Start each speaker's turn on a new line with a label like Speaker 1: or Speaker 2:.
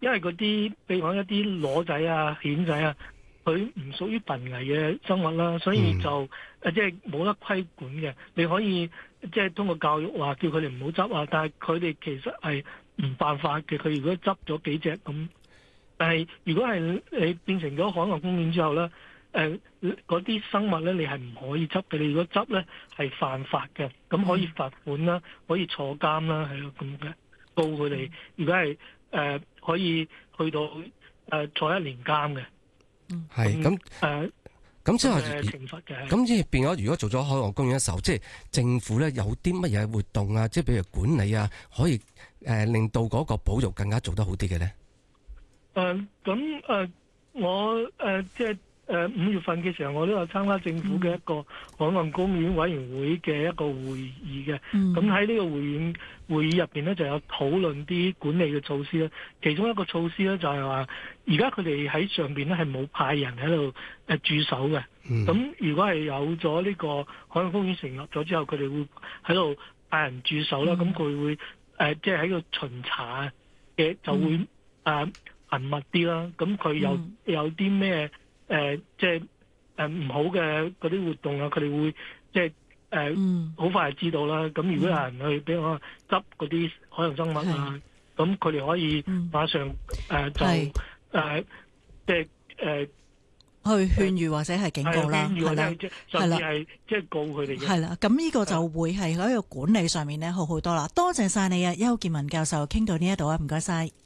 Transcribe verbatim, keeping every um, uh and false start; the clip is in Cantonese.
Speaker 1: 因為嗰啲譬如講一啲螺仔啊、蜆仔啊，佢唔屬於瀕危嘅生物啦，所以就誒、嗯、即係冇得規管嘅。你可以即係通過教育話叫佢哋唔好執啊，但係佢哋其實係唔犯法嘅。佢如果執咗幾隻咁，但係如果係你變成咗海岸公園之後咧，誒嗰啲生物咧你係唔可以執嘅。你如果執咧係犯法嘅，咁可以罰款啦，可以坐監啦，係咯咁嘅。告佢哋，如果係誒、呃、可以去到誒、呃、坐一年監嘅，
Speaker 2: 係咁誒，咁即係
Speaker 1: 懲罰嘅。
Speaker 2: 咁即係變咗，如果做咗海岸公園嘅時候，即係政府咧有啲乜嘢活動啊，即係譬如管理啊，可以誒、呃、令到嗰個保育更加做得好啲嘅咧？
Speaker 1: 誒咁誒，我誒、呃、即係。誒五月份嘅時候，我都有參加政府嘅一個海岸公園委員會嘅一個會議嘅。咁喺呢個會議會議入邊咧，就有討論啲管理嘅措施咧。其中一個措施咧就係話，而家佢哋喺上邊咧係冇派人喺度誒駐守嘅。咁、嗯、如果係有咗呢個海岸公園成立咗之後，佢哋會喺度派人駐守啦。咁、嗯、佢會誒即係喺度巡查嘅，就會誒頻密啲啦。咁佢有有啲咩？誒、呃，即係誒唔好嘅嗰啲活動啊，佢哋會即係誒好快就知道啦。咁如果有人去俾我執嗰啲海洋生物啊，咁佢哋可以馬上誒、嗯呃、就誒、呃、即係誒、呃、
Speaker 3: 去勸喻或者係警告啦，係啦，
Speaker 1: 甚至係即係告佢哋嘅。
Speaker 3: 係啦，咁呢個就會係喺個管理上面咧好好多啦。多謝晒你啊，邱健民教授，傾到呢一度啊，唔該晒。